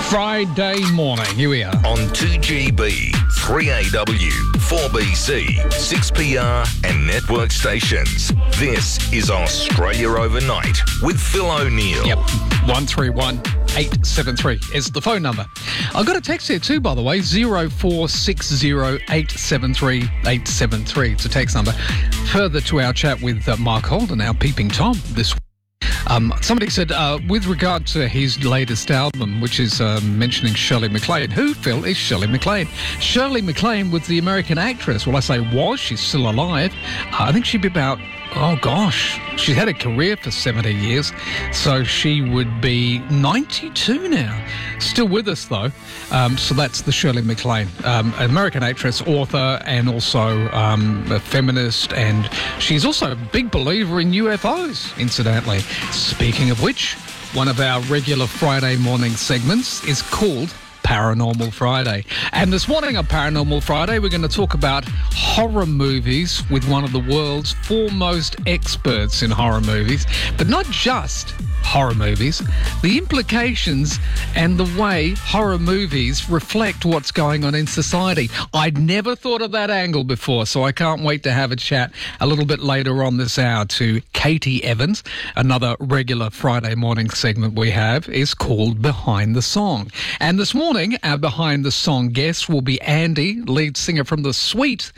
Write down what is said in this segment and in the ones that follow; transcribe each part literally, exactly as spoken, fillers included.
Friday morning. Here we are. On two G B, three A W, four B C, six P R and network stations. This is Australia Overnight with Phil O'Neill. Yep, one three one eight seven three is the phone number. I've got a text here too, by the way, zero four six zero eight seven three eight seven three. It's a text number. Further to our chat with uh, Mark Holden, our Peeping Tom this week. Um, somebody said, uh, with regard to his latest album, which is uh, mentioning Shirley MacLaine, who, Phil, is Shirley MacLaine? Shirley MacLaine was the American actress. Well, I say was, she's still alive. Uh, I think she'd be about, oh gosh, she's had a career for seventy years, so she would be ninety-two now. Still with us, though. Um, so that's the Shirley MacLaine, um, American actress, author, and also um, a feminist, and she's also a big believer in U F Os, incidentally. Speaking of which, one of our regular Friday morning segments is called Paranormal Friday. And this morning on Paranormal Friday, we're going to talk about horror movies with one of the world's foremost experts in horror movies, but not just horror movies, the implications and the way horror movies reflect what's going on in society. I'd never thought of that angle before, so I can't wait to have a chat a little bit later on this hour to Katie Evans. Another regular Friday morning segment we have is called Behind the Song. And this morning, our Behind the Song guest will be Andy, lead singer from The Sweet.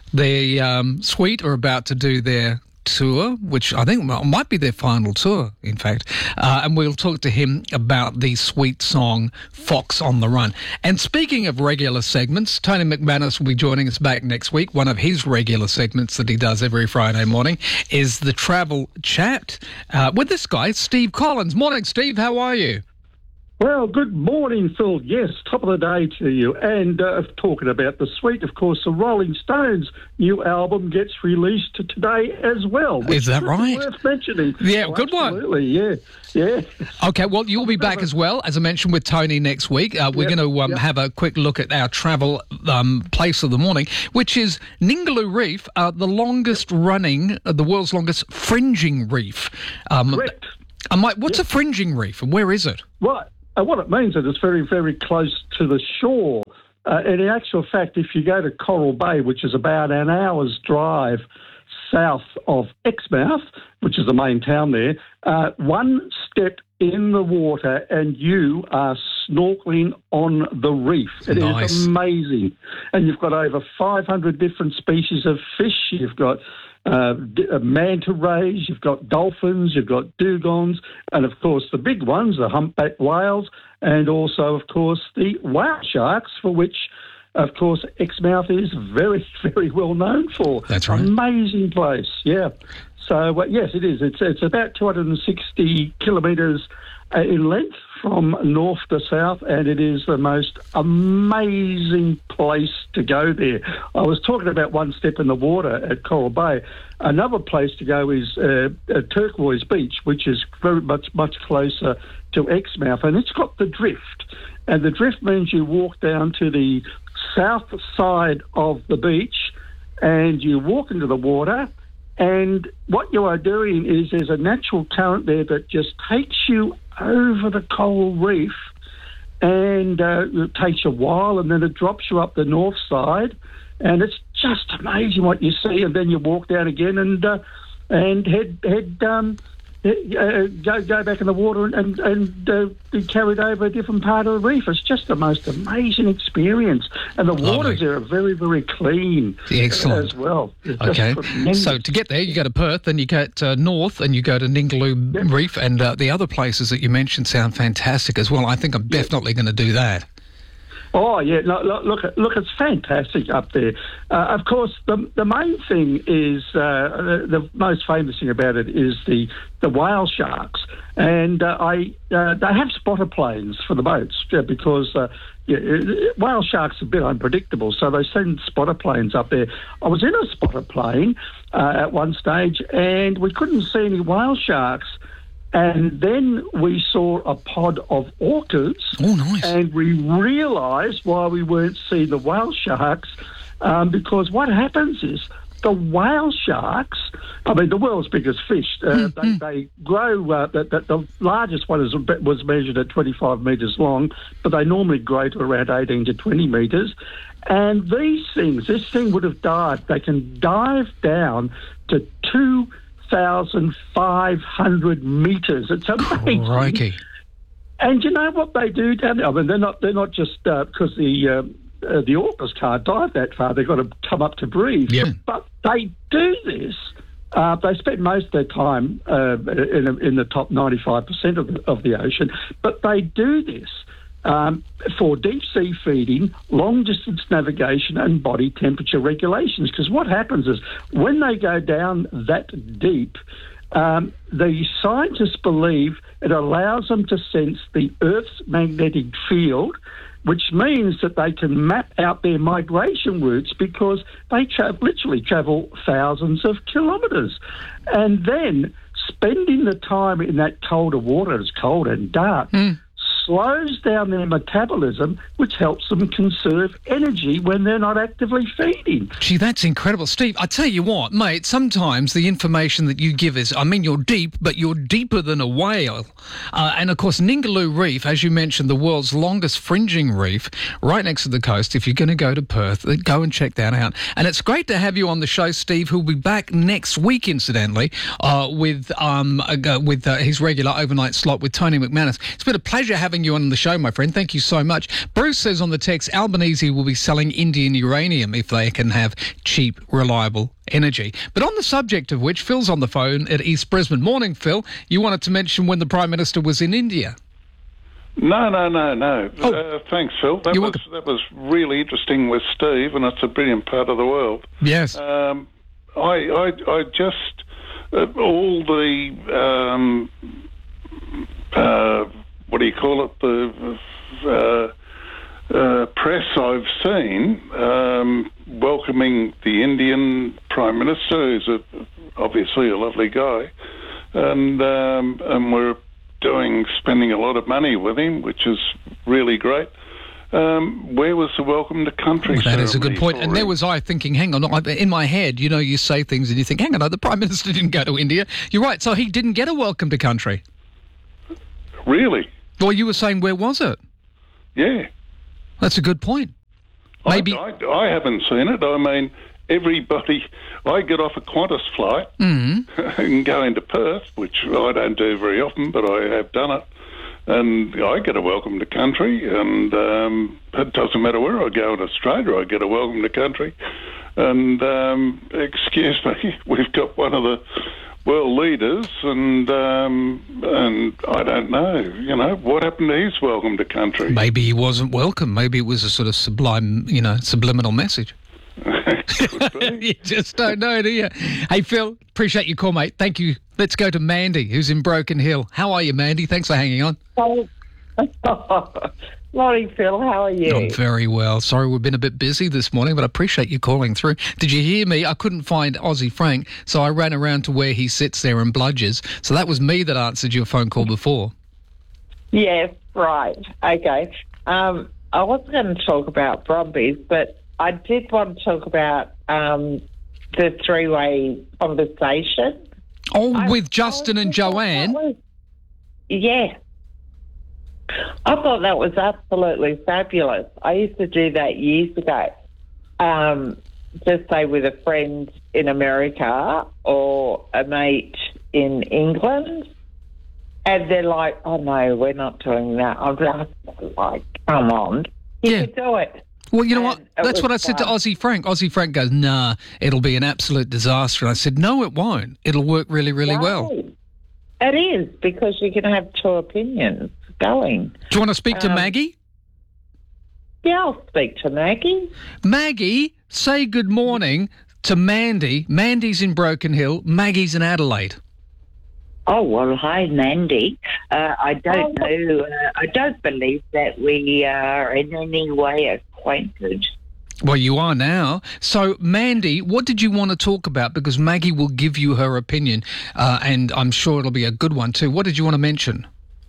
The um, Sweet are about to do their tour, which I think might be their final tour, in fact. Uh, and we'll talk to him about the Sweet song, Fox on the Run. And speaking of regular segments, Tony McManus will be joining us back next week. One of his regular segments that he does every Friday morning is the Travel Chat uh, with this guy, Steve Collins. Morning, Steve. How are you? Well, good morning, Phil. Yes, top of the day to you. And uh, talking about The Sweet, of course, the Rolling Stones' new album gets released today as well. Is that right? Worth mentioning. Yeah, oh, good absolutely, one. Absolutely, yeah, yeah. Okay, well, you'll be back as well, as I mentioned, with Tony next week. Uh, we're yep, going to um, yep. have a quick look at our travel um, place of the morning, which is Ningaloo Reef, uh, the longest running, uh, the world's longest fringing reef. Um, Correct. I might, what's yep. a fringing reef and where is it? Right. Uh, what it means is it's very, very close to the shore. Uh, and in actual fact, if you go to Coral Bay, which is about an hour's drive south of Exmouth, which is the main town there, uh, one step in the water and you are snorkeling on the reef. It nice. is amazing. And you've got over five hundred different species of fish. You've got Uh, manta rays, you've got dolphins, you've got dugongs, and of course the big ones, the humpback whales, and also, of course, the whale sharks, for which, of course, Exmouth is very, very well known for. That's right. Amazing place, yeah. So, uh, yes, it is. It's, it's about two hundred sixty kilometres uh, in length from north to south, and it is the most amazing place to go there. I was talking about one step in the water at Coral Bay. Another place to go is uh, Turquoise Beach, which is very much, much closer to Exmouth, and it's got the drift. And the drift means you walk down to the south side of the beach and you walk into the water, and what you are doing is there's a natural current there that just takes you over the coral reef, and uh, it takes a while, and then it drops you up the north side, and it's just amazing what you see. And then you walk down again and uh, and head head um, uh, go go back in the water and and, and uh, be carried over a different part of the reef. It's just the most amazing experience, and the Lovely. waters there are very, very clean. Excellent. As well. It's Okay, tremendous. so to get there, you go to Perth, then you get uh, north, and you go to Ningaloo Yep. Reef, and uh, the other places that you mentioned sound fantastic as well. I think I'm Yep. definitely going to do that. Oh, yeah, no, look, look, look, it's fantastic up there. Uh, of course, the the main thing is, uh, the, the most famous thing about it is the, the whale sharks. And uh, I uh, they have spotter planes for the boats uh, because uh, yeah, whale sharks are a bit unpredictable, so they send spotter planes up there. I was in a spotter plane uh, at one stage, and we couldn't see any whale sharks. And then we saw a pod of orcas. Oh, nice. And we realised why we weren't seeing the whale sharks, um, because what happens is the whale sharks, I mean, the world's biggest fish, uh, they, they grow, uh, the, the, the largest one is, was measured at twenty-five metres long, but they normally grow to around eighteen to twenty metres. And these things, this thing would have died. They can dive down to two thousand five hundred metres. It's amazing. Crikey. And you know what they do down there? I mean, they're not, they're not just uh, because the... Um, Uh, the orcas can't dive that far. They've got to come up to breathe. Yep. But they do this. Uh, they spend most of their time uh, in, in the top ninety-five percent of the, of the ocean. But they do this um, for deep-sea feeding, long-distance navigation and body temperature regulations. Because what happens is when they go down that deep, um, the scientists believe it allows them to sense the Earth's magnetic field, which means that they can map out their migration routes because they tra- literally travel thousands of kilometres. And then spending the time in that colder water, it's cold and dark, mm. slows down their metabolism, which helps them conserve energy when they're not actively feeding. Gee, that's incredible. Steve, I tell you what, mate, sometimes the information that you give is, I mean, you're deep, but you're deeper than a whale. Uh, and, of course, Ningaloo Reef, as you mentioned, the world's longest fringing reef, right next to the coast. If you're going to go to Perth, go and check that out. And it's great to have you on the show, Steve, who'll be back next week, incidentally, uh, with um, uh, with uh, his regular overnight slot with Tony McManus. It's been a pleasure having you on the show, my friend. Thank you so much. Bruce says on the text, Albanese will be selling Indian uranium if they can have cheap, reliable energy. But on the subject of which, Phil's on the phone at East Brisbane. Morning, Phil. You wanted to mention when the Prime Minister was in India. No, no, no, no. Oh. Uh, thanks, Phil. That was, that was really interesting with Steve, and it's a brilliant part of the world. Yes. Um, I, I, I just... Uh, all the... Um, uh, what do you call it? The uh, uh, press I've seen um, welcoming the Indian Prime Minister, who's a, obviously a lovely guy, and um, and we're doing spending a lot of money with him, which is really great. Um, where was the welcome to country? Well, that is a good point. And there was I thinking, hang on, in my head, you know, you say things and you think, hang on, no, the Prime Minister didn't go to India. You're right, so he didn't get a welcome to country. Really? Well, you were saying, where was it? Yeah. That's a good point. Maybe I, I, I haven't seen it. I mean, everybody... I get off a Qantas flight mm-hmm. and go into Perth, which I don't do very often, but I have done it. And I get a welcome to country, and um, it doesn't matter where I go in Australia, I get a welcome to country. And, um, excuse me, we've got one of the world leaders, and um, and I don't know, you know, what happened to his welcome to country? Maybe he wasn't welcome. Maybe it was a sort of sublime, you know, subliminal message. You just don't know, do you? Hey, Phil, appreciate your call, mate. Thank you. Let's go to Mandy, who's in Broken Hill. How are you, Mandy? Thanks for hanging on. Oh. Morning, Phil. How are you? Oh, very well. Sorry, we've been a bit busy this morning, but I appreciate you calling through. Did you hear me? I couldn't find Aussie Frank, so I ran around to where he sits there and bludgers. So that was me that answered your phone call before. Yes, right. Okay. Um, I wasn't going to talk about Brumbies, but I did want to talk about um, the three-way conversation. Oh, I, with Justin and Joanne? Was, yeah. I thought that was absolutely fabulous. I used to do that years ago. Um, just say with a friend in America or a mate in England, and they're like, oh, no, we're not doing that. I'm just like, come on. You Yeah. can do it. Well, you know And what? it That's was what I said to fun. Aussie Frank. Aussie Frank goes, nah, it'll be an absolute disaster. And I said, no, it won't. It'll work really, really well. No. It is, because you can have two opinions going. Do you want to speak to Um, Maggie? Yeah, I'll speak to Maggie. Maggie, say good morning to Mandy. Mandy's in Broken Hill. Maggie's in Adelaide. Oh, well, hi, Mandy. Uh, I don't Oh. know. Uh, I don't believe that we are in any way acquainted. Well, you are now. So, Mandy, what did you want to talk about? Because Maggie will give you her opinion, uh, and I'm sure it'll be a good one too. What did you want to mention?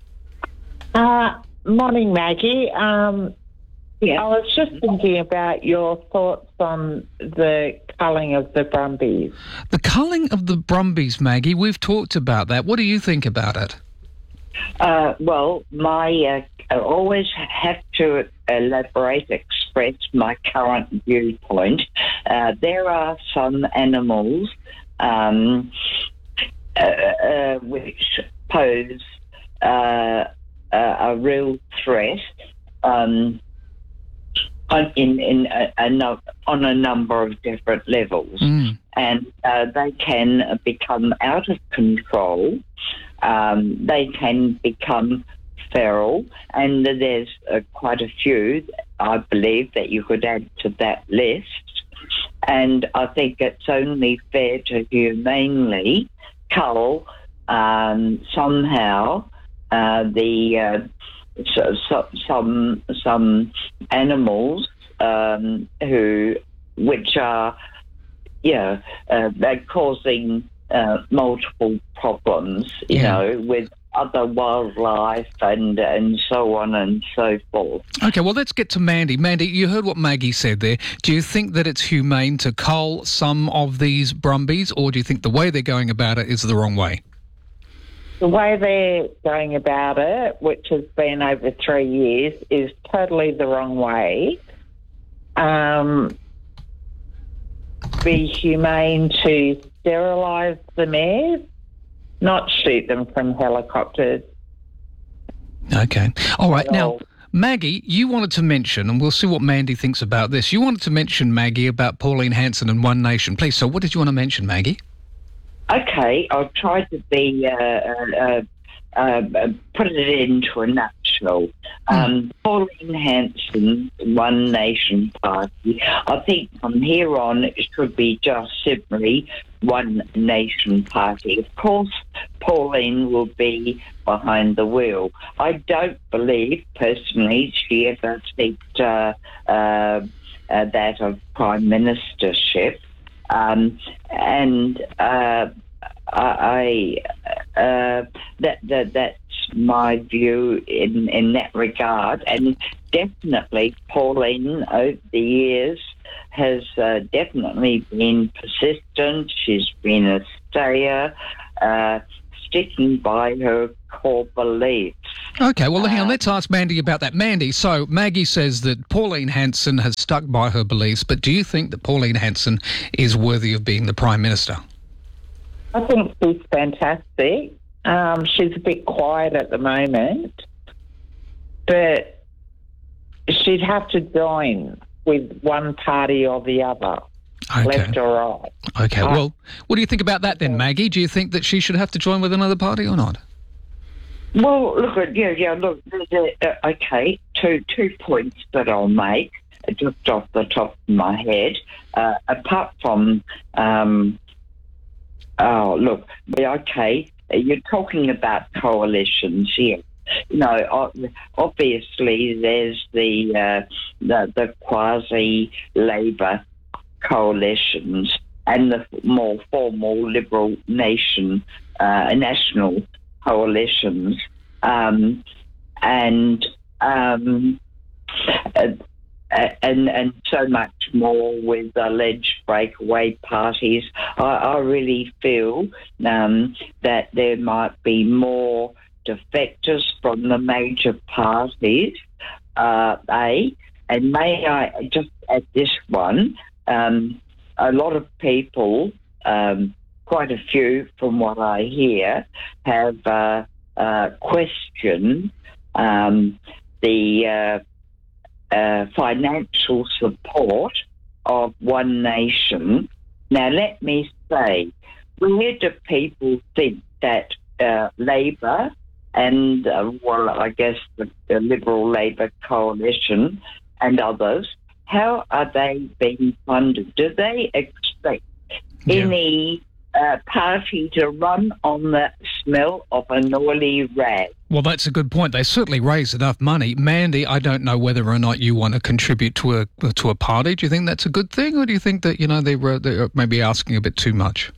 Uh, morning, Maggie. Um, Yeah. I was just thinking about your thoughts on the culling of the Brumbies. The culling of the Brumbies, Maggie, we've talked about that. What do you think about it? Uh, well, my uh, I always have to elaborate, express my current viewpoint. Uh, there are some animals um, uh, uh, which pose uh, a, a real threat um, on, in, in a, a no, on a number of different levels. Mm. And uh, they can become out of control. Um, they can become feral, and there's uh, quite a few, I believe, that you could add to that list. And I think it's only fair to humanely cull um, somehow uh, the uh, so, so, some some animals um, who which are yeah uh, they're causing Uh, multiple problems, you Yeah. know, with other wildlife and and so on and so forth. Okay, well, let's get to Mandy. Mandy, you heard what Maggie said there. Do you think that it's humane to cull some of these Brumbies, or do you think the way they're going about it is the wrong way? The way they're going about it, which has been over three years, is totally the wrong way. Um, be humane to sterilise the mares, not shoot them from helicopters. Okay. All right. Now, Well- Maggie, you wanted to mention, and we'll see what Mandy thinks about this. You wanted to mention, Maggie, about Pauline Hanson and One Nation. Please, so what did you want to mention, Maggie? Okay, I'll try to be uh, uh, uh, uh, put it into a nutshell. Um, Pauline Hanson, One Nation Party. I think from here on it should be just simply One Nation Party. Of course, Pauline will be behind the wheel. I don't believe, personally, she ever seeked uh, uh, uh, that of Prime Ministership. Um, and uh, I, uh, that, that that's my view in, in that regard. And definitely, Pauline, over the years, has uh, definitely been persistent. She's been a stayer, uh, sticking by her core beliefs. Okay, well, hang on. Let's ask Mandy about that. Mandy, so Maggie says that Pauline Hanson has stuck by her beliefs, but do you think that Pauline Hanson is worthy of being the Prime Minister? I think she's fantastic. Um, she's a bit quiet at the moment, but she'd have to join with one party or the other, Okay. left or right. Okay, well, what do you think about that then, Maggie? Do you think that she should have to join with another party or not? Well, look, at yeah, yeah, look, there's a, uh, okay, two two points that I'll make uh, just off the top of my head. Uh, apart from, um, oh, look, yeah, okay, you're talking about coalitions here. You know, o- obviously there's the uh, the, the quasi-Labor coalitions and the more formal Liberal nation uh, national coalitions, um, and um, uh, and and so much more with alleged breakaway parties. I, I really feel um, that there might be more defectors from the major parties. Uh, a and may I just add this one? Um, a lot of people. Um, Quite a few, from what I hear, have uh, uh, questioned um, the uh, uh, financial support of One Nation. Now, let me say, where do people think that uh, Labor and, uh, well, I guess the, the Liberal Labor coalition and others, how are they being funded? Do they expect Yeah. any Uh, party to run on the smell of an oily rag? Well, that's a good point. They certainly raise enough money. Mandy, I don't know whether or not you want to contribute to a to a party. Do you think that's a good thing, or do you think that, you know, they were they're maybe asking a bit too much?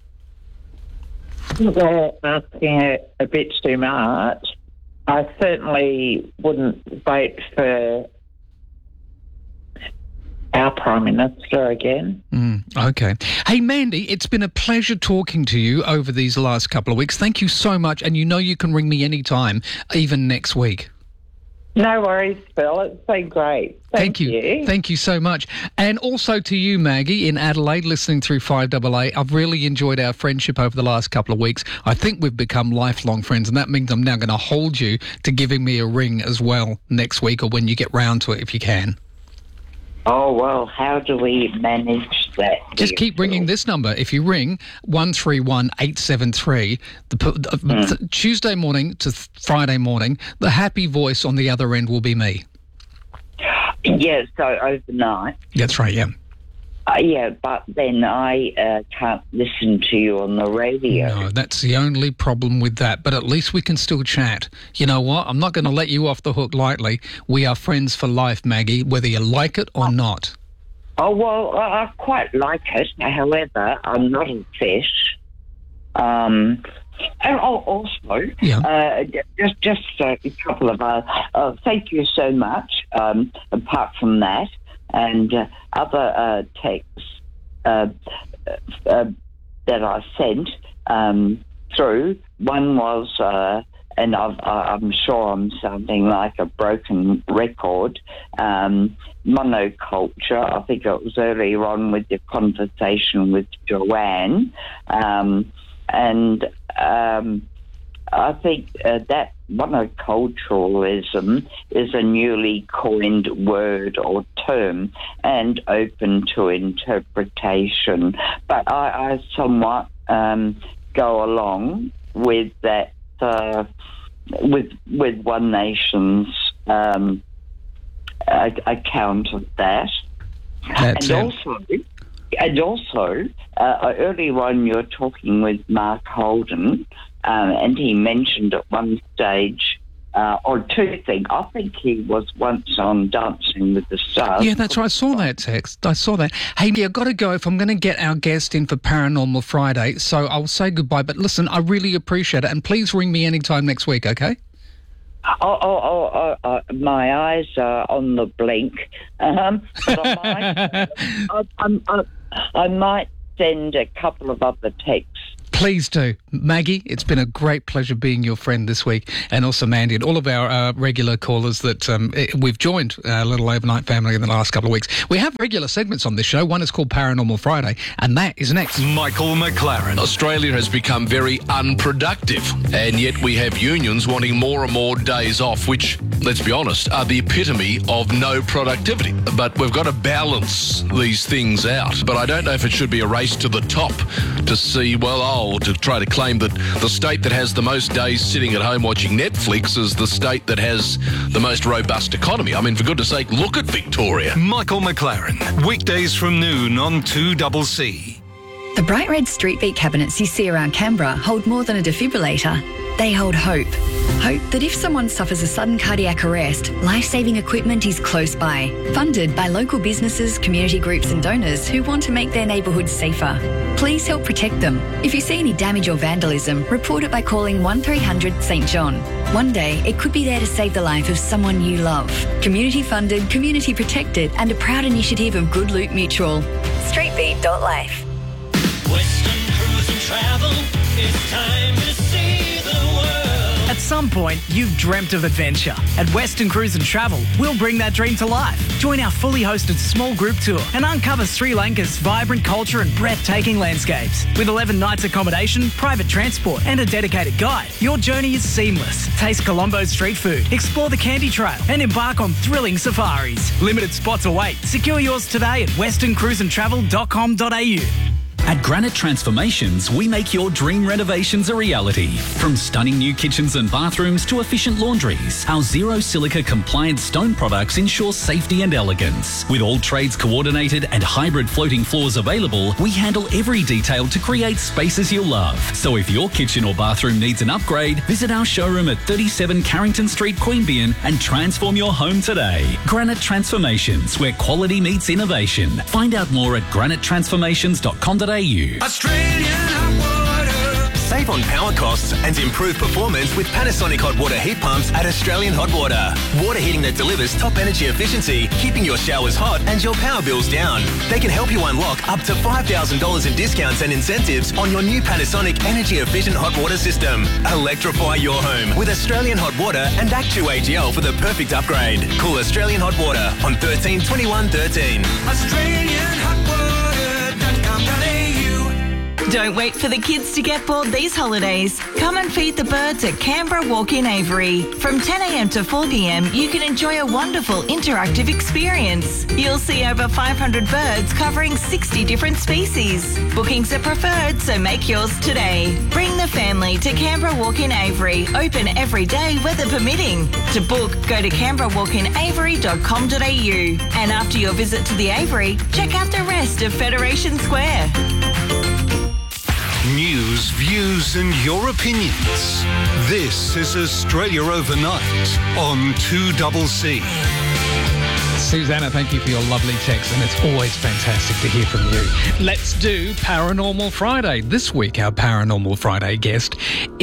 They're asking a, a bit too much. I certainly wouldn't vote for our Prime Minister again. Mm, okay. Hey, Mandy, it's been a pleasure talking to you over these last couple of weeks. Thank you so much. And you know you can ring me anytime, even next week. No worries, Phil. It's been great. Thank, Thank you. you. Thank you so much. And also to you, Maggie, in Adelaide, listening through five A A. I've really enjoyed our friendship over the last couple of weeks. I think we've become lifelong friends, and that means I'm now going to hold you to giving me a ring as well next week or when you get round to it, if you can. Oh, well, how do we manage that? Just keep ringing this number. If you ring one three one eight seven three, the, the, Mm. the Tuesday morning to Friday morning, the happy voice on the other end will be me. Yeah, so overnight. That's right, yeah. Uh, yeah, but then I uh, can't listen to you on the radio. No, that's the only problem with that. But at least we can still chat. You know what? I'm not going to let you off the hook lightly. We are friends for life, Maggie, whether you like it or not. Oh, well, I I quite like it. However, I'm not a fish. Um, and al- also, Yeah. uh, just just a couple of uh, uh, thank you so much. Um, apart from that, and uh, other uh, texts uh, uh, that I sent um, through. One was, uh, and I've, I'm sure I'm sounding like a broken record, um, monoculture. I think it was earlier on with your conversation with Joanne. Um, and um, I think uh, that monoculturalism is a newly coined word or term and open to interpretation. But I, I somewhat um, go along with that, uh, with with One Nation's um, a- account of that. That's and it. also, and also, uh, earlier on you were talking with Mark Holden, um, and he mentioned at one stage, uh, or two things. I think he was once on Dancing with the Stars. Yeah, that's right. I saw that text. I saw that. Hey, I've got to go if I'm going to get our guest in for Paranormal Friday, so I'll say goodbye. But listen, I really appreciate it, and please ring me anytime next week, okay? Oh, oh, oh, oh, oh, my eyes are on the blink. Um, but I might, I, I, I, I might send a couple of other texts. Please do. Maggie, it's been a great pleasure being your friend this week, and also Mandy and all of our uh, regular callers that um, it, we've joined our little overnight family in the last couple of weeks. We have regular segments on this show. One is called Paranormal Friday, and that is next. Michael McLaren. Australia has become very unproductive, and yet we have unions wanting more and more days off, which, let's be honest, are the epitome of no productivity. But we've got to balance these things out. But I don't know if it should be a race to the top to see, well, oh, to try to claim that the state that has the most days sitting at home watching Netflix is the state that has the most robust economy. I mean, for goodness sake, look at Victoria. Michael McLaren, weekdays from noon on two C C. The bright red street beat cabinets you see around Canberra hold more than a defibrillator. They hold hope. Hope that if someone suffers a sudden cardiac arrest, life-saving equipment is close by. Funded by local businesses, community groups and donors who want to make their neighbourhoods safer. Please help protect them. If you see any damage or vandalism, report it by calling one three hundred St John. One day, it could be there to save the life of someone you love. Community funded, community protected and a proud initiative of Good Loot Mutual. streetbeat dot life. Western Cruise and Travel, it's time to see the world. At some point, you've dreamt of adventure. At Western Cruise and Travel, we'll bring that dream to life. Join our fully hosted small group tour and uncover Sri Lanka's vibrant culture and breathtaking landscapes. With eleven nights accommodation, private transport and a dedicated guide, your journey is seamless. Taste Colombo's street food, explore the Candy Trail and embark on thrilling safaris. Limited spots await. Secure yours today at western cruise and travel dot com dot a u. At Granite Transformations, we make your dream renovations a reality. From stunning new kitchens and bathrooms to efficient laundries, our zero silica compliant stone products ensure safety and elegance. With all trades coordinated and hybrid floating floors available, we handle every detail to create spaces you'll love. So if your kitchen or bathroom needs an upgrade, visit our showroom at thirty-seven Carrington Street, Queanbeyan and transform your home today. Granite Transformations, where quality meets innovation. Find out more at granite transformations dot com dot a u. Australian hot water, Save on power costs and improve performance with Panasonic hot water heat pumps at Australian Hot Water. Water heating that delivers top energy efficiency, keeping your showers hot and your power bills down. They can help you unlock up to five thousand dollars in discounts and incentives on your new Panasonic energy efficient hot water system. Electrify your home with Australian Hot Water and Actu A G L for the perfect upgrade. Call Australian Hot Water on thirteen twenty-one thirteen. Australian Hot Water dot com dot a u. Don't wait for the kids to get bored these holidays. Come and feed the birds at Canberra Walk-in Avery. From ten a m to four p m, you can enjoy a wonderful interactive experience. You'll see over five hundred birds covering sixty different species. Bookings are preferred, so make yours today. Bring the family to Canberra Walk-in Avery, open every day, weather permitting. To book, go to canberra walk in avery dot com dot a u. And after your visit to the Avery, check out the rest of Federation Square. News, views and your opinions. This is Australia Overnight on two C C. Susanna, thank you for your lovely text, and it's always fantastic to hear from you. Let's do Paranormal Friday. This week, our Paranormal Friday guest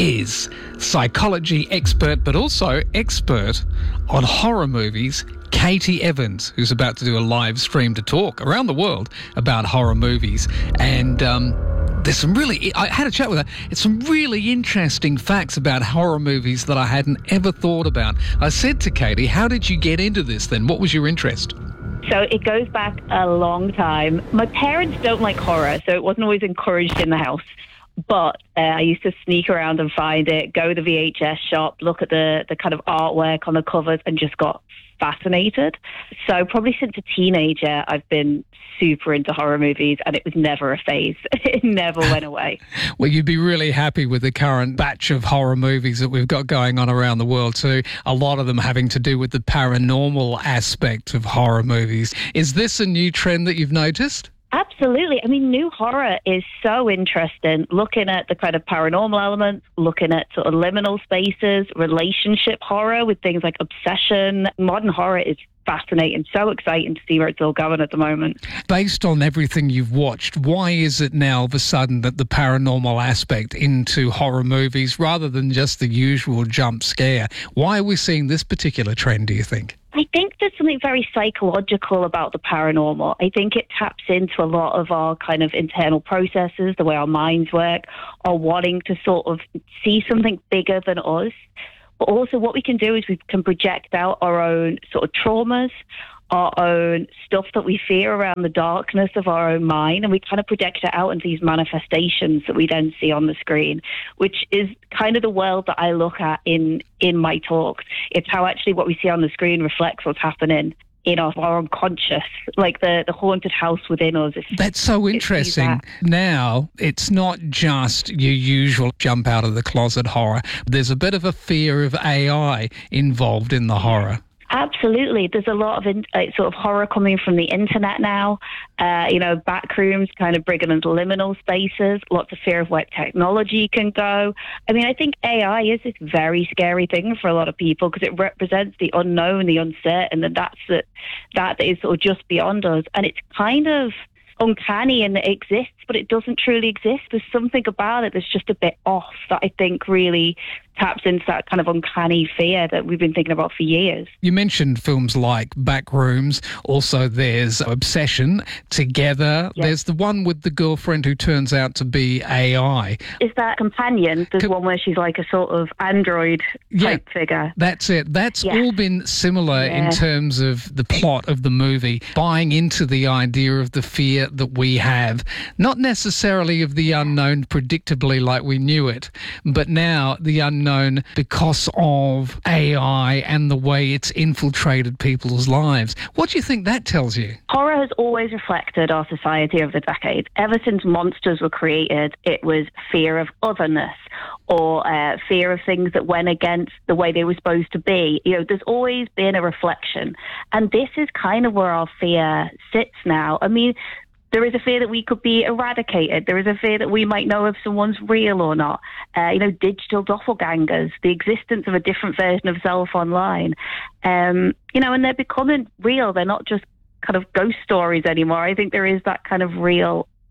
is psychology expert, but also expert on horror movies, Katie Evans, who's about to do a live stream to talk around the world about horror movies. And um, there's some really, I had a chat with her, it's some really interesting facts about horror movies that I hadn't ever thought about. I said to Katie, how did you get into this then? What was your interest? So it goes back a long time. My parents don't like horror, so it wasn't always encouraged in the house. But uh, I used to sneak around and find it, go to the V H S shop, look at the, the kind of artwork on the covers, and just got fascinated. So probably since a teenager, I've been super into horror movies, and it was never a phase. It never went away. Well, you'd be really happy with the current batch of horror movies that we've got going on around the world too. A lot of them having to do with the paranormal aspect of horror movies. Is this a new trend that you've noticed? Absolutely. I mean, new horror is so interesting, looking at the kind of paranormal elements, looking at sort of liminal spaces, relationship horror with things like obsession. Modern horror is fascinating, so exciting to see where it's all going at the moment. Based on everything you've watched, why is it now all of a sudden that the paranormal aspect into horror movies, rather than just the usual jump scare, why are we seeing this particular trend, do you think? I think there's something very psychological about the paranormal. I think it taps into a lot of our kind of internal processes, the way our minds work, our wanting to sort of see something bigger than us. But also what we can do is we can project out our own sort of traumas, our own stuff that we fear around the darkness of our own mind, and we kind of project it out into these manifestations that we then see on the screen, which is kind of the world that I look at in, in my talks. It's how actually what we see on the screen reflects what's happening in our, our unconscious, like the, the haunted house within us. It's, That's so interesting. That. Now, it's not just your usual jump out of the closet horror. There's a bit of a fear of A I involved in the horror. Absolutely. There's a lot of in, uh, sort of horror coming from the internet now. Uh, you know, back rooms kind of bringing into liminal spaces, lots of fear of where technology can go. I mean, I think A I is this very scary thing for a lot of people because it represents the unknown, the uncertain, and that's the, that is sort of just beyond us. And it's kind of uncanny and it exists, but it doesn't truly exist. There's something about it that's just a bit off that I think really taps into that kind of uncanny fear that we've been thinking about for years. You mentioned films like Backrooms. Also, there's Obsession, Together. Yep. There's the one with the girlfriend who turns out to be A I. Is that Companion? There's Com- one where she's like a sort of android type yeah, figure. That's it. That's yeah. all been similar yeah. in terms of the plot of the movie, buying into the idea of the fear that we have, not necessarily of the unknown predictably like we knew it, but now the unknown because of A I and the way it's infiltrated people's lives. What do you think that tells you? Horror has always reflected our society over the decades. Ever since monsters were created, it was fear of otherness or uh, fear of things that went against the way they were supposed to be. You know, there's always been a reflection. And this is kind of where our fear sits now. I mean, there is a fear that we could be eradicated. There is a fear that we might know if someone's real or not. Uh, you know, digital doppelgangers, the existence of a different version of self online. Um, you know, and they're becoming real. They're not just kind of ghost stories anymore. I think there is that kind of real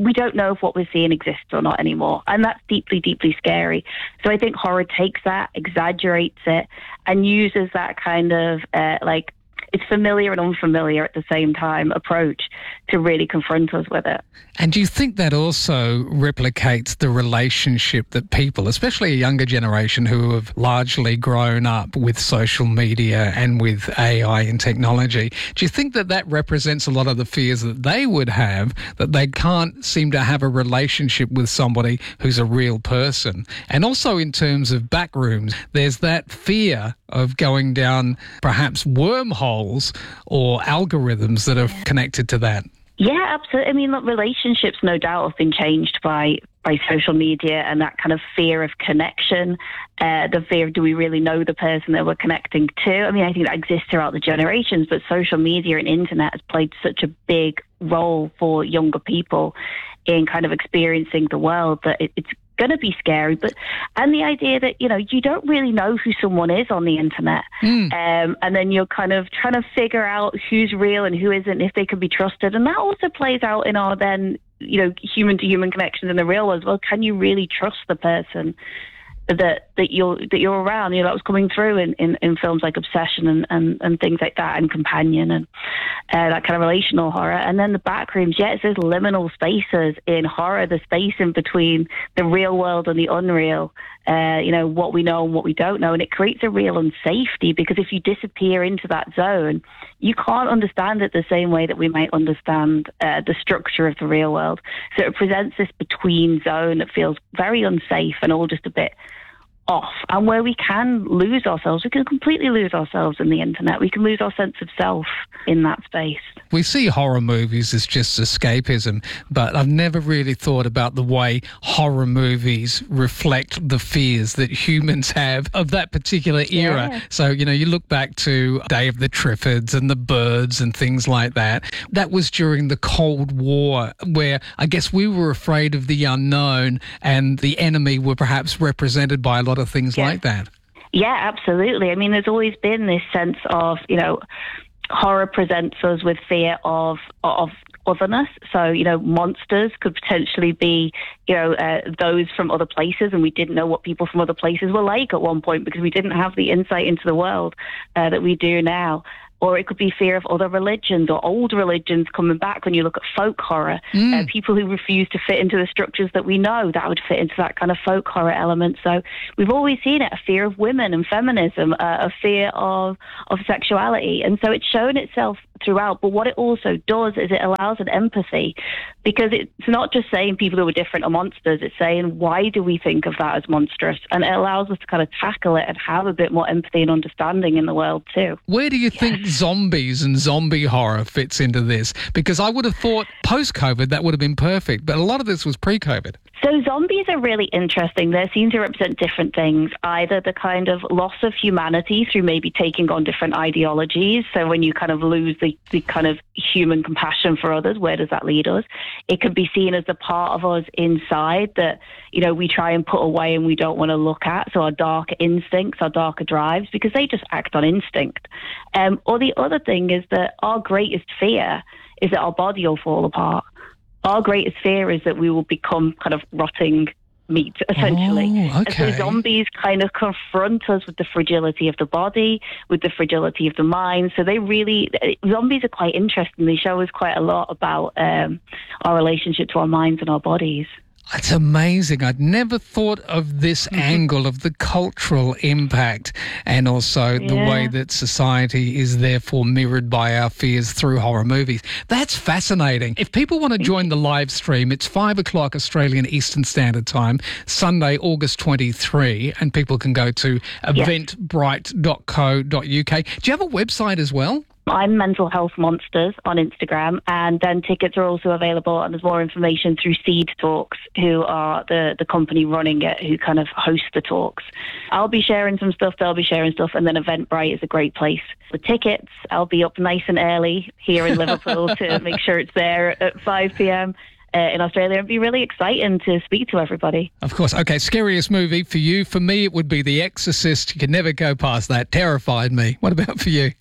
we don't know if what we're seeing exists or not anymore. And that's deeply, deeply scary. So I think horror takes that, exaggerates it, and uses that kind of uh, like, it's familiar and unfamiliar at the same time approach to really confront us with it. And do you think that also replicates the relationship that people, especially a younger generation who have largely grown up with social media and with A I and technology, do you think that that represents a lot of the fears that they would have, that they can't seem to have a relationship with somebody who's a real person? And also in terms of backrooms, there's that fear of going down perhaps wormholes or algorithms that are connected to that. Yeah, absolutely. I mean, look, relationships no doubt have been changed by, by social media and that kind of fear of connection, uh, the fear of do we really know the person that we're connecting to? I mean, I think that exists throughout the generations, but social media and internet has played such a big role for younger people in kind of experiencing the world that it, it's going to be scary. But and the idea that, you know, you don't really know who someone is on the internet, mm. um, and then you're kind of trying to figure out who's real and who isn't, if they can be trusted. And that also plays out in our then, you know, human to human connections in the real world. Well, can you really trust the person that that you're that you're around? You know, that was coming through in, in, in films like Obsession and, and, and things like that, and Companion, and uh, that kind of relational horror. And then the backrooms, yeah, it's those liminal spaces in horror, the space in between the real world and the unreal, uh, you know, what we know and what we don't know. And it creates a real unsafety, because if you disappear into that zone, you can't understand it the same way that we might understand uh, the structure of the real world. So it presents this between zone that feels very unsafe and all just a bit off, and where we can lose ourselves. We can completely lose ourselves in the internet. We can lose our sense of self in that space. We see horror movies as just escapism, but I've never really thought about the way horror movies reflect the fears that humans have of that particular era. Yeah. So, you know, you look back to Day of the Triffids and the Birds and things like that. That was during the Cold War, where I guess we were afraid of the unknown, and the enemy were perhaps represented by a lot of things yeah. like that. Yeah, absolutely. I mean, there's always been this sense of, you know, horror presents us with fear of of otherness. So, you know, monsters could potentially be, you know, uh, those from other places, and we didn't know what people from other places were like at one point because we didn't have the insight into the world uh, that we do now. Or it could be fear of other religions or old religions coming back. When you look at folk horror, mm. uh, people who refuse to fit into the structures that we know, that would fit into that kind of folk horror element. So we've always seen it, a fear of women and feminism, uh, a fear of, of sexuality. And so it's shown itself throughout. But what it also does is it allows an empathy, because it's not just saying people who are different are monsters. It's saying, why do we think of that as monstrous? And it allows us to kind of tackle it and have a bit more empathy and understanding in the world too. Where do you think zombies and zombie horror fits into this? Because I would have thought post-COVID that would have been perfect, but a lot of this was pre-COVID. So zombies are really interesting. They seem to represent different things, either the kind of loss of humanity through maybe taking on different ideologies. So when you kind of lose the, the kind of human compassion for others, where does that lead us? It could be seen as the part of us inside that, you know, we try and put away and we don't want to look at. So our darker instincts, our darker drives, because they just act on instinct. Um, or the other thing is that our greatest fear is that our body will fall apart. Our greatest fear is that we will become kind of rotting meat, essentially. Oh, okay. And so zombies kind of confront us with the fragility of the body, with the fragility of the mind. So they really, zombies are quite interesting. They show us quite a lot about um, our relationship to our minds and our bodies. It's amazing. I'd never thought of this mm-hmm. angle of the cultural impact, and also yeah. the way that society is therefore mirrored by our fears through horror movies. That's fascinating. If people want to join the live stream, it's five o'clock Australian Eastern Standard Time, Sunday, August twenty-third, and people can go to yes. eventbrite dot co dot uk. Do you have a website as well? I'm Mental Health Monsters on Instagram, and then tickets are also available, and there's more information through Seed Talks, who are the, the company running it, who kind of host the talks. I'll be sharing some stuff, they'll be sharing stuff, and then Eventbrite is a great place. The tickets, I'll be up nice and early here in Liverpool to make sure it's there at five p.m. Uh, in Australia. It'd be really exciting to speak to everybody. Of course. Okay, scariest movie for you? For me, it would be The Exorcist. You could never go past that. Terrified me. What about for you?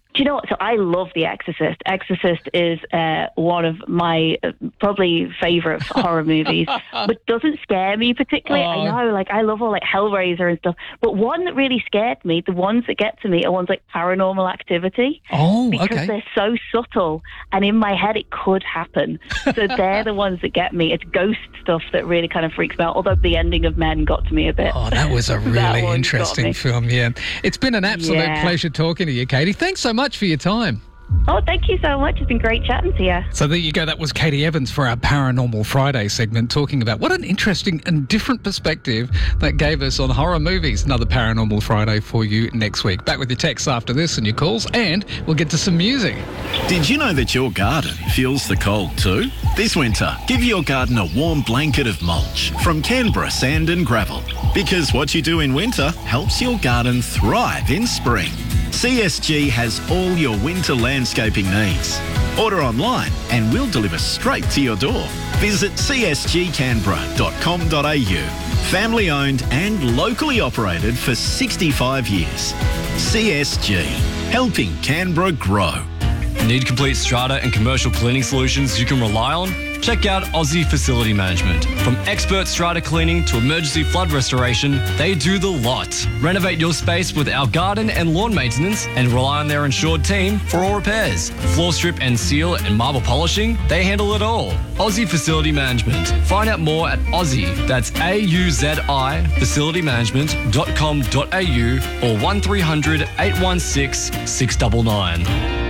Do you know what? So I love The Exorcist. Exorcist is uh, one of my uh, probably favourite horror movies, but doesn't scare me particularly. Oh. I know, like, I love all, like, Hellraiser and stuff. But one that really scared me, the ones that get to me are ones like Paranormal Activity. Oh, because okay. they're so subtle, and in my head it could happen. So they're the ones that get me. It's ghost stuff that really kind of freaks me out, although the ending of Men got to me a bit. Oh, that was a That really one got interesting me. film, yeah. It's been an absolute Yeah. pleasure talking to you, Katie. Thanks so much for your time. Oh, thank you so much. It's been great chatting to you. So there you go. That was Katie Evans for our Paranormal Friday segment, talking about what an interesting and different perspective that gave us on horror movies. Another Paranormal Friday for you next week. Back with your texts after this and your calls, and we'll get to some music. Did you know that your garden feels the cold too? This winter, give your garden a warm blanket of mulch from Canberra Sand and Gravel. Because what you do in winter helps your garden thrive in spring. C S G has all your winter landscaping needs. Order online and we'll deliver straight to your door. Visit c s g canberra dot com dot a u. Family owned and locally operated for sixty-five years. C S G, helping Canberra grow. Need complete strata and commercial cleaning solutions you can rely on? Check out Aussie Facility Management. From expert strata cleaning to emergency flood restoration, they do the lot. Renovate your space with our garden and lawn maintenance and rely on their insured team for all repairs. Floor strip and seal and marble polishing, they handle it all. Aussie Facility Management. Find out more at Aussie, that's A U Z I, facility management dot com dot a u or one three hundred eight one six six nine nine.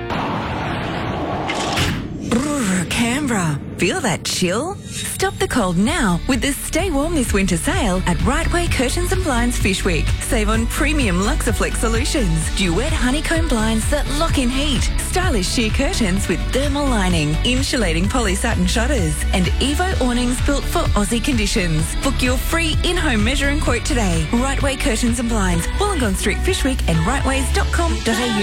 Canberra. Feel that chill? Stop the cold now with the Stay Warm This Winter sale at Rightway Curtains and Blinds Fish Week. Save on premium Luxaflex solutions, duet honeycomb blinds that lock in heat, stylish sheer curtains with thermal lining, insulating poly satin shutters, and Evo awnings built for Aussie conditions. Book your free in-home measure and quote today. Rightway Curtains and Blinds, Wollongong Street Fish Week and rightways dot com dot a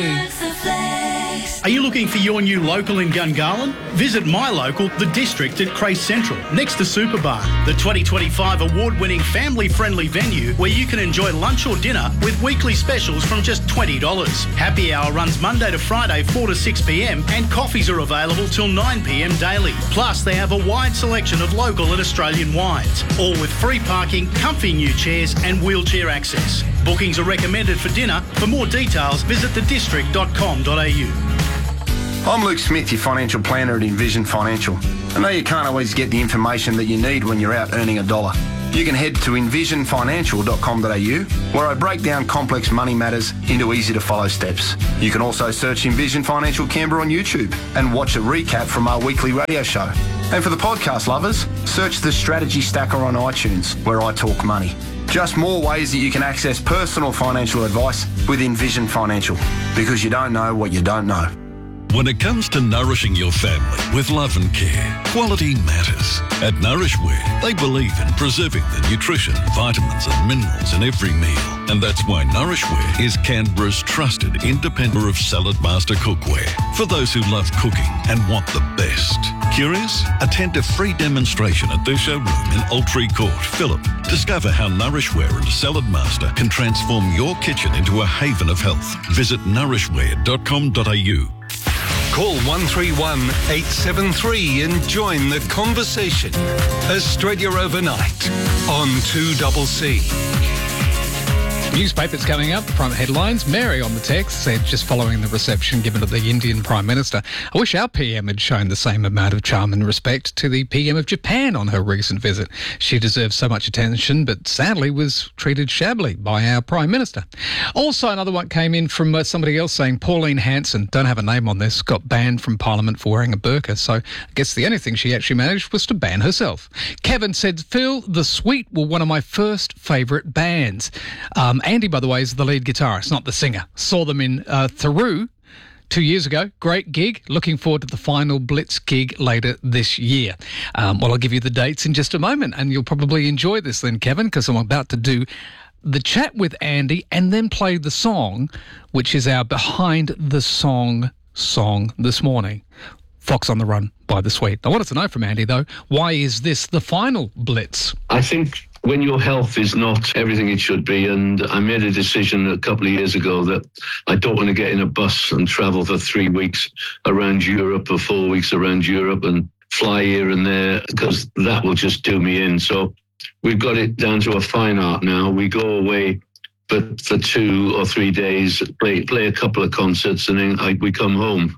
u. Are you looking for your new local in Gungahlin? Visit my local, The District at Crace Central, next to Superbar, the twenty twenty-five award-winning family-friendly venue where you can enjoy lunch or dinner with weekly specials from just twenty dollars. Happy hour runs Monday to Friday, four to six p m, and coffees are available till nine p m daily. Plus, they have a wide selection of local and Australian wines, all with free parking, comfy new chairs, and wheelchair access. Bookings are recommended for dinner. For more details, visit the district dot com dot a u. I'm Luke Smith, your financial planner at Envision Financial. I know you can't always get the information that you need when you're out earning a dollar. You can head to envision financial dot com dot a u, where I break down complex money matters into easy-to-follow steps. You can also search Envision Financial Canberra on YouTube and watch a recap from our weekly radio show. And for the podcast lovers, search the Strategy Stacker on iTunes, where I talk money. Just more ways that you can access personal financial advice with Envision Financial, because you don't know what you don't know. When it comes to nourishing your family with love and care, quality matters. At Nourishware, they believe in preserving the nutrition, vitamins and minerals in every meal. And that's why Nourishware is Canberra's trusted independent of Salad Master cookware for those who love cooking and want the best. Curious? Attend a free demonstration at their showroom in Altree Court, Phillip. Discover how Nourishware and Salad Master can transform your kitchen into a haven of health. Visit nourishware dot com dot a u. Call one three one eight seven three and join the conversation. Australia Overnight on two C C. Newspapers coming up, front headlines. Mary on the text said, just following the reception given to the Indian Prime Minister, I wish our P M had shown the same amount of charm and respect to the P M of Japan on her recent visit. She deserves so much attention, but sadly was treated shabbily by our Prime Minister. Also, another one came in from uh, somebody else saying Pauline Hanson, don't have a name on this, got banned from Parliament for wearing a burqa, so I guess the only thing she actually managed was to ban herself. Kevin said, Phil, The Sweet were one of my first favourite bands. Um, Andy, by the way, is the lead guitarist, not the singer. Saw them in uh, Theru two years ago. Great gig. Looking forward to the final Blitz gig later this year. Um, well, I'll give you the dates in just a moment, and you'll probably enjoy this then, Kevin, because I'm about to do the chat with Andy and then play the song, which is our Behind the Song song this morning. Fox on the Run by The Sweet. I wanted to know from Andy, though, why is this the final Blitz? I think when your health is not everything it should be, and I made a decision a couple of years ago that I don't want to get in a bus and travel for three weeks around Europe or four weeks around Europe and fly here and there, because that will just do me in. So we've got it down to a fine art now. We go away for, for two or three days, play play a couple of concerts, and then I, we come home.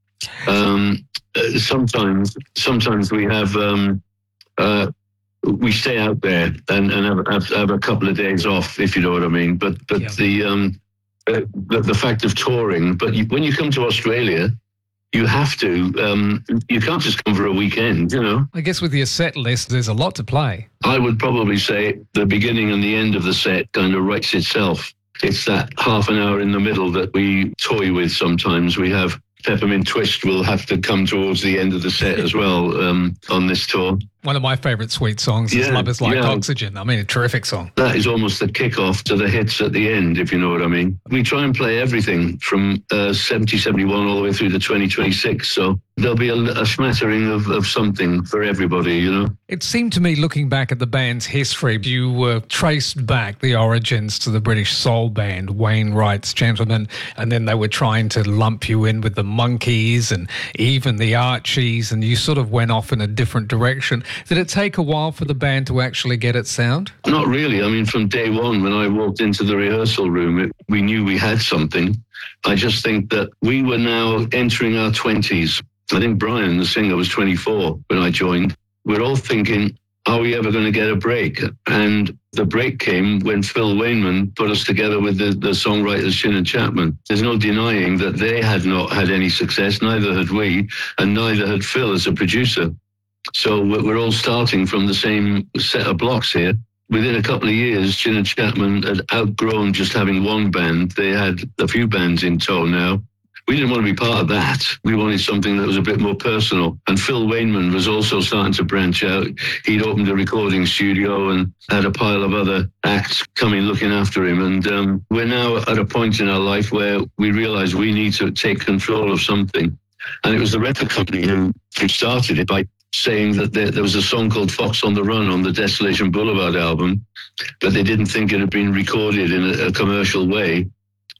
Um, sometimes, sometimes we have... Um, uh, we stay out there and, and have, have, have a couple of days off, if you know what I mean. But but yeah. the, um, uh, the the fact of touring, but you, when you come to Australia, you have to, um, you can't just come for a weekend, you know. I guess with your set list, there's a lot to play. I would probably say the beginning and the end of the set kind of writes itself. It's that half an hour in the middle that we toy with sometimes. We have Peppermint Twist will have to come towards the end of the set as well um, on this tour. One of my favourite Sweet songs is yeah, Love Is Like yeah. Oxygen. I mean, a terrific song. That is almost the kick-off to the hits at the end, if you know what I mean. We try and play everything from uh, seventy, seventy-one all the way through to twenty twenty-six, so there'll be a, a smattering of, of something for everybody, you know. It seemed to me, looking back at the band's history, you uh, traced back the origins to the British soul band, Wainwright's Gentlemen, and then they were trying to lump you in with the Monkees and even the Archies, and you sort of went off in a different direction. Did it take a while for the band to actually get its sound? Not really. I mean, from day one, when I walked into the rehearsal room, it, we knew we had something. I just think that we were now entering our twenties. I think Brian, the singer, was twenty-four when I joined. We're all thinking, are we ever going to get a break? And the break came when Phil Wainman put us together with the, the songwriters Shin and Chapman. There's no denying that they had not had any success, neither had we, and neither had Phil as a producer. So we're all starting from the same set of blocks here. Within a couple of years, Shin and Chapman had outgrown just having one band. They had a few bands in tow now. We didn't want to be part of that. We wanted something that was a bit more personal. And Phil Wainman was also starting to branch out. He'd opened a recording studio and had a pile of other acts coming looking after him. And um, we're now at a point in our life where we realize we need to take control of something. And it was the record company who, who started it by saying that there, there was a song called Fox on the Run on the Desolation Boulevard album, but they didn't think it had been recorded in a, a commercial way.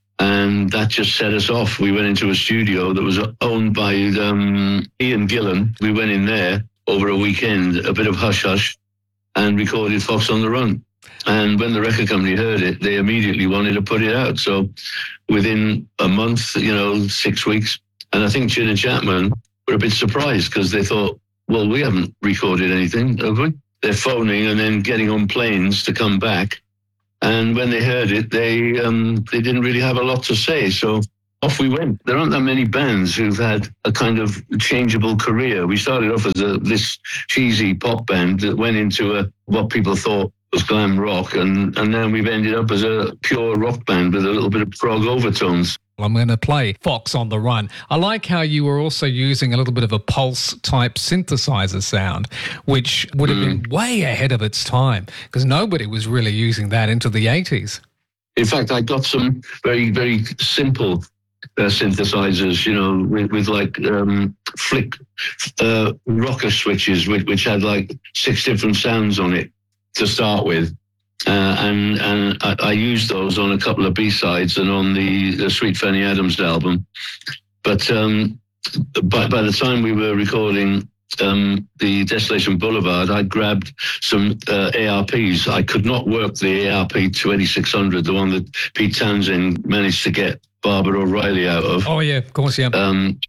And that just set us off. We went into a studio that was owned by um, Ian Gillan. We went in there over a weekend, a bit of hush-hush, and recorded Fox on the Run. And when the record company heard it, they immediately wanted to put it out. So within a month, you know, six weeks, and I think Shin and Chapman were a bit surprised because they thought, well, we haven't recorded anything, have we? They're phoning and then getting on planes to come back. And when they heard it, they um, they didn't really have a lot to say. So off we went. There aren't that many bands who've had a kind of changeable career. We started off as a, this cheesy pop band that went into a, what people thought was glam rock. And, and then we've ended up as a pure rock band with a little bit of prog overtones. I'm going to play Fox on the Run. I like how you were also using a little bit of a pulse-type synthesizer sound, which would have mm. been way ahead of its time, because nobody was really using that into the eighties. In fact, I got some very, very simple uh, synthesizers, you know, with, with like um, flick uh, rocker switches, which, which had like six different sounds on it to start with. Uh, and and I, I used those on a couple of B-sides and on the, the Sweet Fanny Adams album. But um, by, by the time we were recording um, the Desolation Boulevard, I grabbed some uh, A R Ps. I could not work the A R P twenty-six hundred, the one that Pete Townsend managed to get Barbara O'Reilly out of. Oh, yeah, of course, yeah. Um,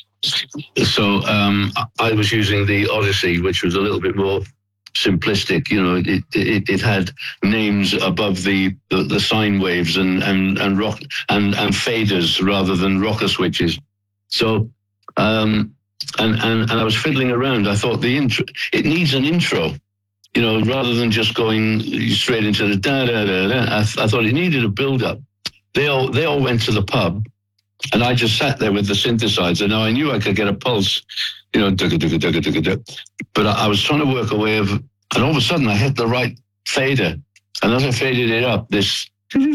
so um, I was using the Odyssey, which was a little bit more simplistic, you know. It, it it had names above the, the, the sine waves and and and rock and and faders rather than rocker switches. So um and and and I was fiddling around. I thought the intro, it needs an intro, you know, rather than just going straight into the da da da da. I, I thought it needed a build up. They all they all went to the pub, and I just sat there with the synthesizer. Now I knew I could get a pulse, you know, dugga, dugga, dugga, dugga, dugga. But I, I was trying to work a way of, and all of a sudden I hit the right fader. And as I faded it up, this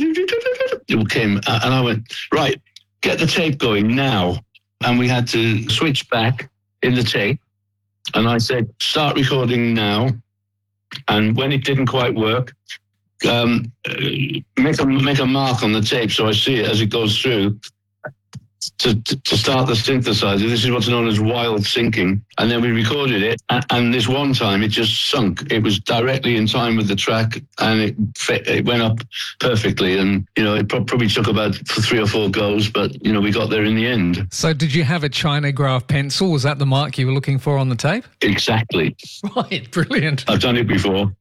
it came, and I went, right, get the tape going now. And we had to switch back in the tape. And I said, start recording now. and when it didn't quite work, um, make a make a mark on the tape so I see it as it goes through. To, to start the synthesizer. This is what's known as wild syncing. And then we recorded it. And, and this one time, it just sunk. It was directly in time with the track, and it it went up perfectly. And, you know, it probably took about three or four goes, but, you know, we got there in the end. So did you have a Chinograph pencil? Was that the mark you were looking for on the tape? Exactly. Right, brilliant. I've done it before.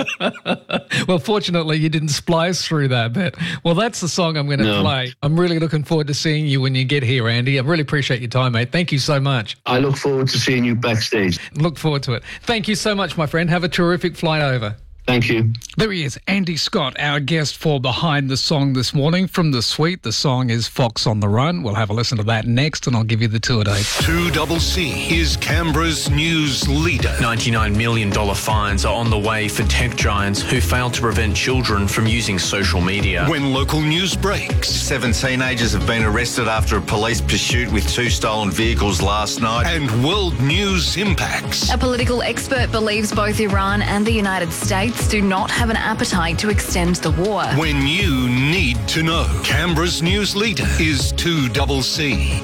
Well, fortunately, you didn't splice through that bit. Well, that's the song I'm going to No. play. I'm really looking forward to seeing you when you get here, Andy. I really appreciate your time, mate. Thank you so much. I look forward to seeing you backstage. Look forward to it. Thank you so much, my friend. Have a terrific flight over. Thank you. There he is, Andy Scott, our guest for Behind the Song this morning from the Suite. The song is Fox on the Run. We'll have a listen to that next, and I'll give you the tour date. two C C is Canberra's news leader. ninety-nine million dollars fines are on the way for tech giants who failed to prevent children from using social media. When local news breaks. Seven teenagers have been arrested after a police pursuit with two stolen vehicles last night. And world news impacts. A political expert believes both Iran and the United States do not have an appetite to extend the war. When you need to know. Canberra's news leader is two C C.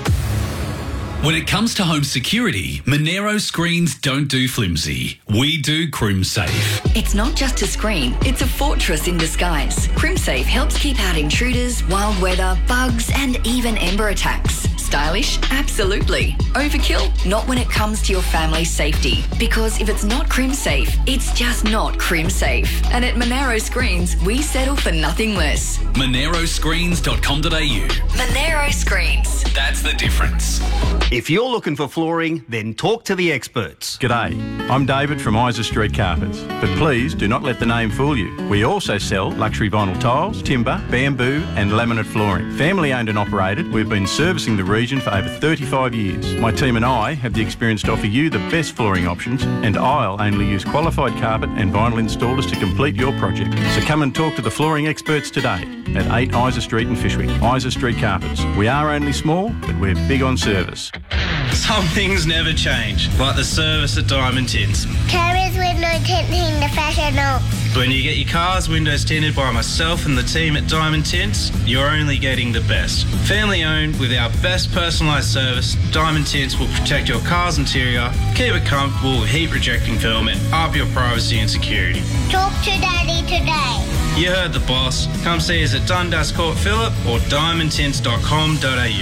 When it comes to home security, Monero screens don't do flimsy. We do CrimSafe. It's not just a screen, it's a fortress in disguise. CrimSafe helps keep out intruders, wild weather, bugs, and even Ember attacks. Stylish? Absolutely. Overkill? Not when it comes to your family's safety. Because if it's not CrimSafe, it's just not CrimSafe. And at Monero Screens, we settle for nothing less. Monero screens dot com dot a u. Monero Screens. That's the difference. If you're looking for flooring, then talk to the experts. G'day, I'm David from Isa Street Carpets, but please do not let the name fool you. We also sell luxury vinyl tiles, timber, bamboo and laminate flooring. Family owned and operated, we've been servicing the region for over thirty-five years. My team and I have the experience to offer you the best flooring options, and I'll only use qualified carpet and vinyl installers to complete your project. So come and talk to the flooring experts today at eight Isa Street in Fishwick. Isa Street Carpets. We are only small, but we're big on service. Some things never change, like the service at Diamond Tints. Carriers window tinting the professional. When you get your car's windows tinted by myself and the team at Diamond Tints, you're only getting the best. Family owned with our best personalised service, Diamond Tints will protect your car's interior, keep it comfortable with heat rejecting film and up your privacy and security. Talk to Daddy today. You heard the boss. Come see us at Dundas Court Phillip or diamond tints dot com dot a u.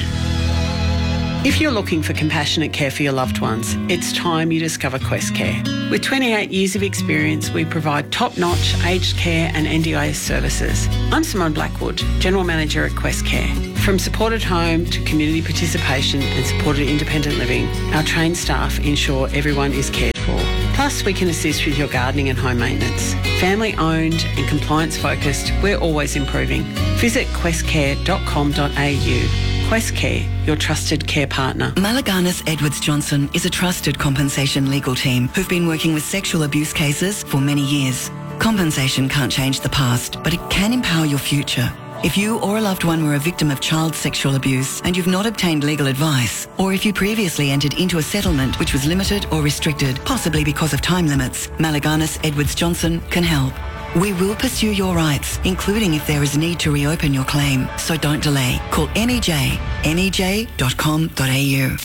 If you're looking for compassionate care for your loved ones, it's time you discover Quest Care. With twenty-eight years of experience, we provide top-notch aged care and N D I S services. I'm Simone Blackwood, General Manager at Quest Care. From supported home to community participation and supported independent living, our trained staff ensure everyone is cared for. Plus, we can assist with your gardening and home maintenance. Family owned and compliance focused, we're always improving. Visit quest care dot com dot a u. Quest Care, your trusted care partner. Malaganas Edwards Johnson is a trusted compensation legal team who've been working with sexual abuse cases for many years. Compensation can't change the past, but it can empower your future. If you or a loved one were a victim of child sexual abuse and you've not obtained legal advice, or if you previously entered into a settlement which was limited or restricted, possibly because of time limits, Malaganas Edwards Johnson can help. We will pursue your rights, including if there is need to reopen your claim. So don't delay. Call M E J, M E J dot com dot a u.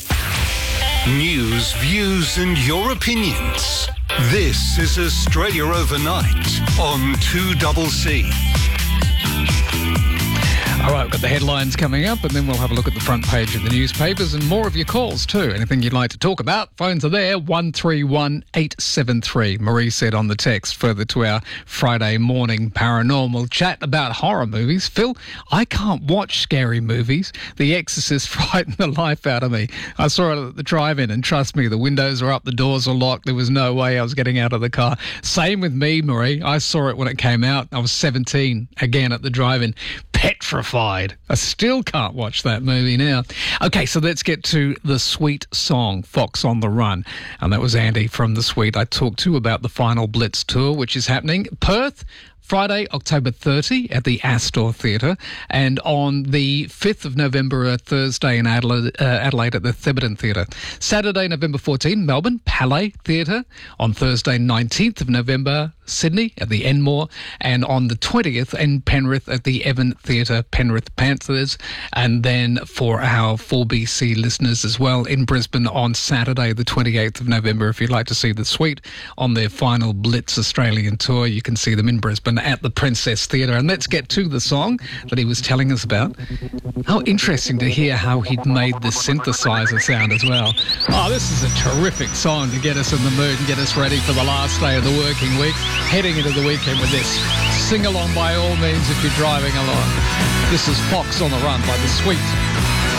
News, views and your opinions. This is Australia Overnight on two C C. All right, we've got the headlines coming up, and then we'll have a look at the front page of the newspapers and more of your calls too. Anything you'd like to talk about, phones are there, one three one eight seven three. Marie said on the text, further to our Friday morning paranormal chat about horror movies. Phil, I can't watch scary movies. The Exorcist frightened the life out of me. I saw it at the drive-in, and trust me, the windows were up, the doors were locked. There was no way I was getting out of the car. Same with me, Marie. I saw it when it came out. I was seventeen, again at the drive-in. Petrified. I still can't watch that movie now. Okay, so let's get to the Suite song, Fox on the Run. And that was Andy from the Suite I talked to about the final Blitz tour, which is happening. Perth, Friday, October thirtieth at the Astor Theatre, and on the fifth of November, a Thursday in Adelaide, uh, Adelaide at the Thebarton Theatre. Saturday, November fourteenth, Melbourne, Palais Theatre. On Thursday, nineteenth of November, Sydney at the Enmore, and on the twentieth in Penrith at the Evan Theatre, Penrith Panthers. And then for our four B C listeners as well, in Brisbane on Saturday, the twenty-eighth of November, if you'd like to see the Suite on their final Blitz Australian tour, you can see them in Brisbane at the Princess Theatre. And let's get to the song that he was telling us about. How interesting to hear how he'd made the synthesizer sound as well. Oh, this is a terrific song to get us in the mood and get us ready for the last day of the working week, heading into the weekend with this. Sing along by all means if you're driving along. This is Fox on the Run by The Sweet.